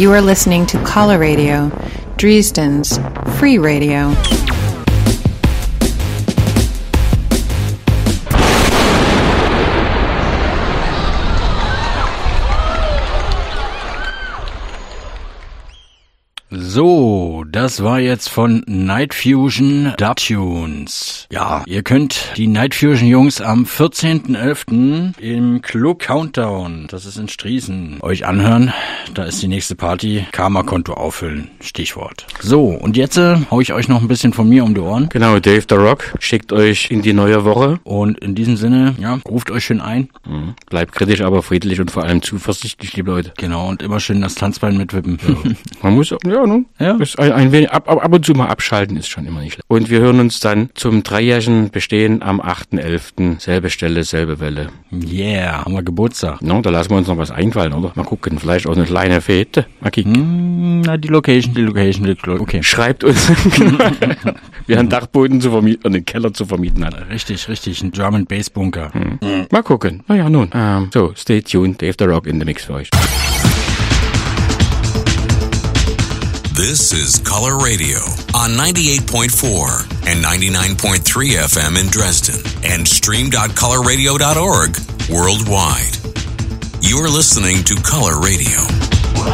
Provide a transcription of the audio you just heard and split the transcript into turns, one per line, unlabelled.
You are listening to Color Radio, Dresden's free radio.
So, das war jetzt von Night Fusion Dubtunes. Ja, ihr könnt die Night Fusion Jungs am 14.11. im Club Countdown, das ist in Striesen, euch anhören. Da ist die nächste Party. Karma-Konto auffüllen, Stichwort. So, und jetzt hau ich euch noch ein bisschen von mir um die Ohren.
Genau, Dave the Rock schickt euch in die neue Woche.
Und in diesem Sinne, ja, ruft euch schön ein.
Bleibt kritisch, aber friedlich und vor allem zuversichtlich, liebe Leute.
Genau, und immer schön das Tanzbein mitwippen. Ja.
Man muss, ja, ne? Ja. Ist ein wenig, ab und zu mal abschalten ist schon immer nicht schlecht. Und wir hören uns dann zum 3-jährigen Bestehen am 8.11. Selbe Stelle, selbe Welle.
Yeah, haben wir Geburtstag.
No, da lassen wir uns noch was einfallen, oder? Mal gucken, vielleicht auch eine kleine Fete. Mal kicken.
Na, die Location. Okay.
Schreibt uns. Wir haben Dachboden zu vermieten und den Keller zu vermieten.
Richtig, ein Drum & Bass Bunker.
Mal gucken. Naja, nun. So, stay tuned. Dave the Rock in the Mix für euch.
This is Color Radio on 98.4 and 99.3 FM in Dresden and stream.colorradio.org worldwide. You're listening to Color Radio.